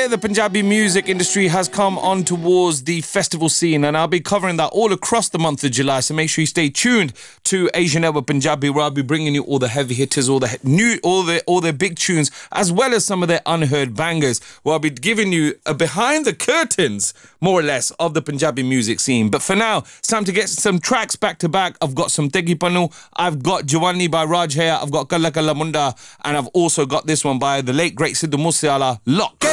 way the Punjabi music industry has come on towards the festival scene, and I'll be covering that all across the month of July, so make sure you stay tuned to Asian Network Punjabi, where I'll be bringing you all the heavy hitters, all their big tunes, as well as some of their unheard bangers, where I'll be giving you a behind the curtains, more or less, of the Punjabi music scene. But for now, it's time to get some tracks back to back. I've got some Tegi Panu, I've got Jawani by Raj Haya, I've got Kalla Kalla Munda, and I've also got this one by the late great Sidhu Moosewala, Lock.